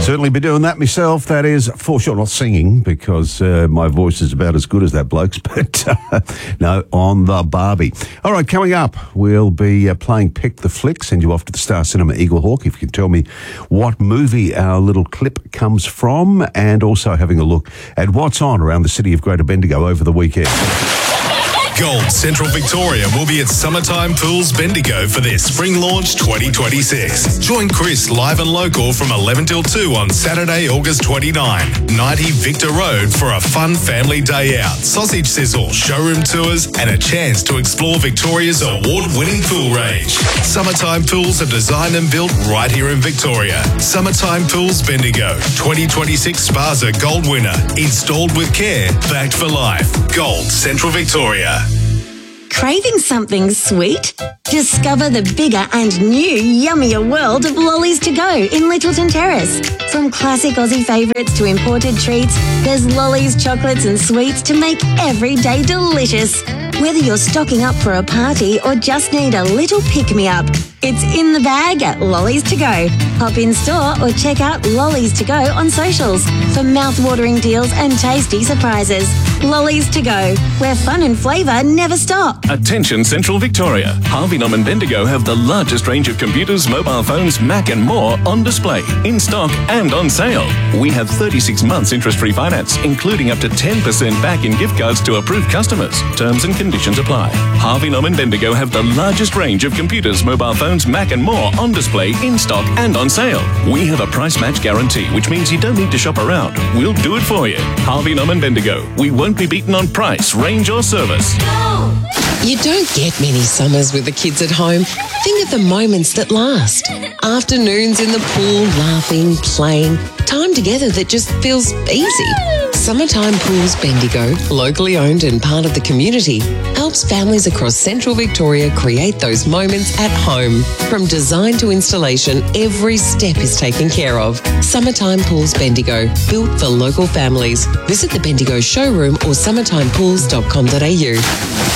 Certainly be doing that myself, that is for sure. Not singing, because my voice is about as good as that bloke's, but no, on the Barbie. All right, coming up, we'll be playing Pick the Flick, send you off to the Star Cinema Eaglehawk if you can tell me what movie our little clip comes from, and also having a look at what's on around the city of Greater Bendigo over the weekend. Gold Central Victoria will be at Summertime Pools Bendigo for their Spring Launch 2026. Join Chris live and local from 11 till 2 on Saturday, August 29. 90 Victor Road for a fun family day out, sausage sizzle, showroom tours and a chance to explore Victoria's award-winning pool range. Summertime Pools are designed and built right here in Victoria. Summertime Pools Bendigo. 2026 Spaza Gold winner. Installed with care, backed for life. Gold Central Victoria. Craving something sweet? Discover the bigger and new yummier world of Lollies to Go in Littleton Terrace. From classic Aussie favourites to imported treats, there's Lollies, chocolates and sweets to make every day delicious. Whether you're stocking up for a party or just need a little pick-me-up, it's in the bag at Lollies to Go. Hop in store or check out Lollies to Go on socials for mouth-watering deals and tasty surprises. Lollies to Go, where fun and flavour never stop. Attention Central Victoria. Harvey Norman Bendigo have the largest range of computers, mobile phones, Mac and more on display, in stock and on sale. We have 36 months interest-free finance, including up to 10% back in gift cards to approved customers. Terms and conditions apply. Harvey Norman Bendigo have the largest range of computers, mobile phones, Mac and more on display, in stock and on sale. We have a price match guarantee, which means you don't need to shop around. We'll do it for you. Harvey Norman Bendigo. We won't be beaten on price, range or service. You don't get many summers with the kids at home. Think of the moments that last. Afternoons in the pool, laughing, playing. Time together that just feels easy. Summertime Pools Bendigo, locally owned and part of the community, helps families across Central Victoria create those moments at home. From design to installation, every step is taken care of. Summertime Pools Bendigo, built for local families. Visit the Bendigo showroom or summertimepools.com.au.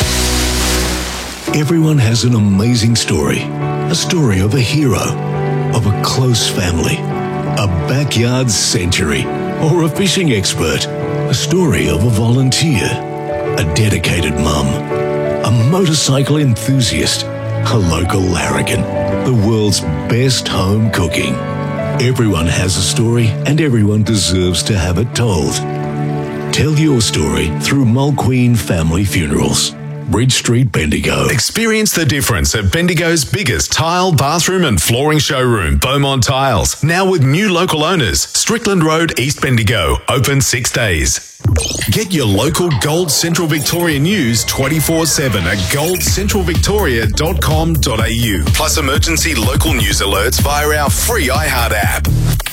Everyone has an amazing story. A story of a hero, of a close family, a backyard century, or a fishing expert. A story of a volunteer, a dedicated mum, a motorcycle enthusiast, a local larrikin, the world's best home cooking. Everyone has a story and everyone deserves to have it told. Tell your story through Mulqueen Family Funerals. Bridge Street, Bendigo. Experience the difference at Bendigo's biggest tile, bathroom and flooring showroom, Beaumont Tiles. Now with new local owners, Strickland Road, East Bendigo. Open 6 days. Get your local Gold Central Victoria news 24/7 at goldcentralvictoria.com.au. Plus emergency local news alerts via our free iHeart app.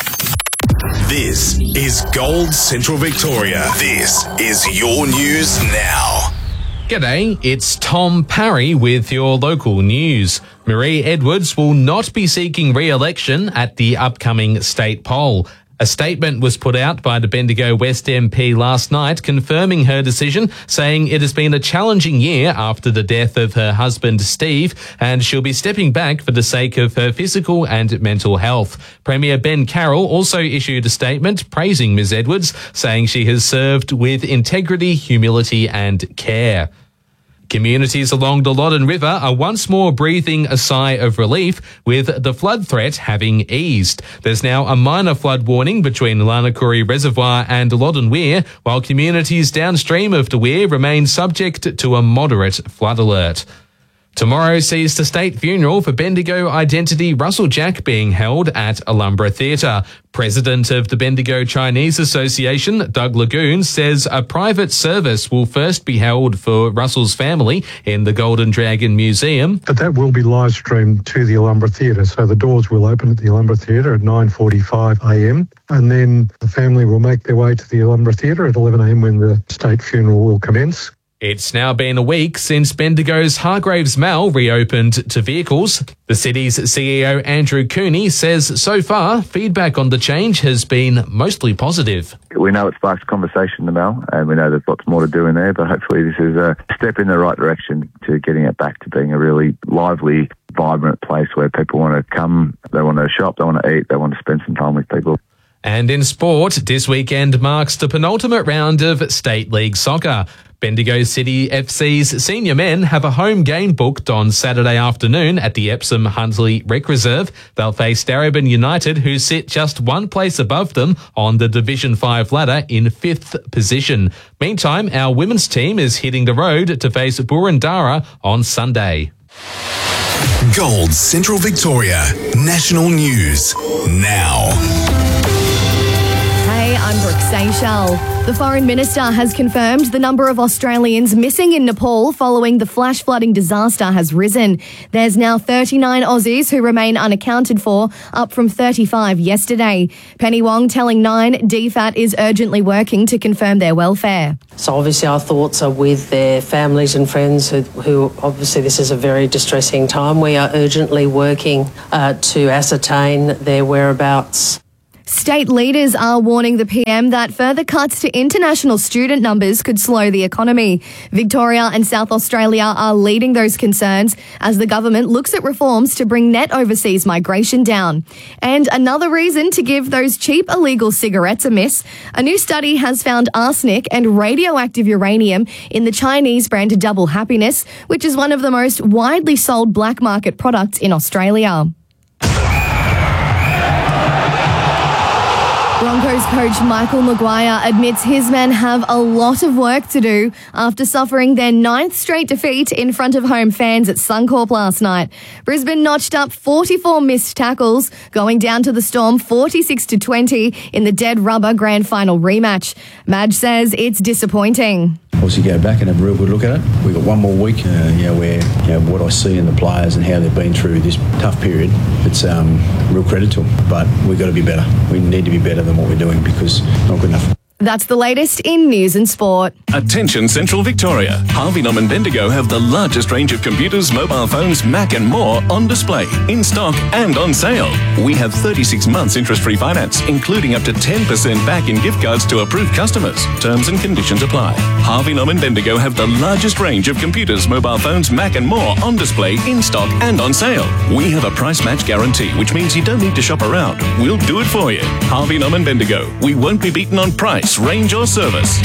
This is Gold Central Victoria. This is your news now. G'day, it's Tom Parry with your local news. Marie Edwards will not be seeking re-election at the upcoming state poll. A statement was put out by the Bendigo West MP last night confirming her decision, saying it has been a challenging year after the death of her husband Steve, and she'll be stepping back for the sake of her physical and mental health. Premier Ben Carroll also issued a statement praising Ms Edwards, saying she has served with integrity, humility and care. Communities along the Loddon River are once more breathing a sigh of relief, with the flood threat having eased. There's now a minor flood warning between Lanakuri Reservoir and Loddon Weir, while communities downstream of the Weir remain subject to a moderate flood alert. Tomorrow sees the state funeral for Bendigo identity Russell Jack being held at Alumbra Theatre. President of the Bendigo Chinese Association, Doug Lagoon, says a private service will first be held for Russell's family in the Golden Dragon Museum. But that will be live streamed to the Alumbra Theatre, so the doors will open at the Alumbra Theatre at 9:45am, and then the family will make their way to the Alumbra Theatre at 11am when the state funeral will commence. It's now been a week since Bendigo's Hargraves Mall reopened to vehicles. The city's CEO Andrew Cooney says so far feedback on the change has been mostly positive. We know it sparks conversation in the Mall, and we know there's lots more to do in there, but hopefully this is a step in the right direction to getting it back to being a really lively, vibrant place where people want to come, they want to shop, they want to eat, they want to spend some time with people. And in sport, this weekend marks the penultimate round of State League Soccer. Bendigo City FC's senior men have a home game booked on Saturday afternoon at the Epsom Huntley Rec Reserve. They'll face Darebin United, who sit just one place above them on the Division 5 ladder in 5th position. Meantime, our women's team is hitting the road to face Burundara on Sunday. Gold Central Victoria National News now. Hey, I'm Brooke Seychelles. The Foreign Minister has confirmed the number of Australians missing in Nepal following the flash flooding disaster has risen. There's now 39 Aussies who remain unaccounted for, up from 35 yesterday. Penny Wong telling Nine DFAT is urgently working to confirm their welfare. So obviously our thoughts are with their families and friends who obviously this is a very distressing time. We are urgently working to ascertain their whereabouts. State leaders are warning the PM that further cuts to international student numbers could slow the economy. Victoria and South Australia are leading those concerns as the government looks at reforms to bring net overseas migration down. And another reason to give those cheap illegal cigarettes a miss, a new study has found arsenic and radioactive uranium in the Chinese brand Double Happiness, which is one of the most widely sold black market products in Australia. Broncos coach Michael Maguire admits his men have a lot of work to do after suffering their 9th straight defeat in front of home fans at Suncorp last night. Brisbane notched up 44 missed tackles, going down to the Storm 46-20 in the dead rubber grand final rematch. Madge says it's disappointing. Obviously go back and have a real good look at it. We've got one more week where what I see in the players and how they've been through this tough period, it's real credit to them. But we've got to be better. We need to be better than what we're doing because it's not good enough. That's the latest in news and sport. Attention Central Victoria. Harvey Norman Bendigo have the largest range of computers, mobile phones, Mac and more on display, in stock and on sale. We have 36 months interest-free finance, including up to 10% back in gift cards to approved customers. Terms and conditions apply. Harvey Norman Bendigo have the largest range of computers, mobile phones, Mac and more on display, in stock and on sale. We have a price match guarantee, which means you don't need to shop around. We'll do it for you. Harvey Norman Bendigo. We won't be beaten on price, range or service.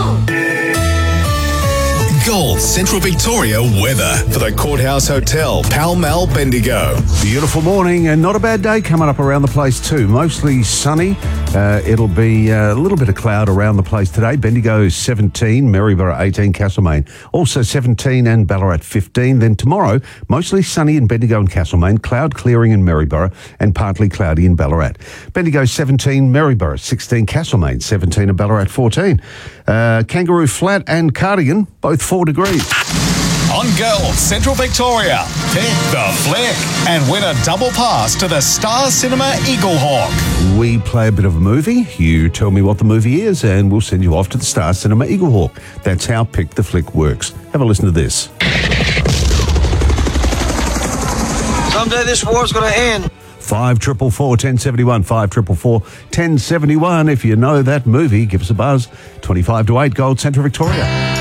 Gold Central Victoria weather for the Courthouse Hotel, Pall Mall, Bendigo. Beautiful morning and not a bad day coming up around the place too. Mostly sunny. It'll be a little bit of cloud around the place today. Bendigo 17, Maryborough 18, Castlemaine also 17 and Ballarat 15. Then tomorrow, mostly sunny in Bendigo and Castlemaine, cloud clearing in Maryborough and partly cloudy in Ballarat. Bendigo 17, Maryborough 16, Castlemaine 17 and Ballarat 14. Kangaroo Flat and Cardigan, both 4 degrees. On Gold Central Victoria, pick the flick and win a double pass to the Star Cinema Eaglehawk. We play a bit of a movie. You tell me what the movie is and we'll send you off to the Star Cinema Eaglehawk. That's how Pick the Flick works. Have a listen to this. Someday this war's going to end. 5444 1071, 5444 1071. If you know that movie, give us a buzz. 25 to 8, Gold Central Victoria.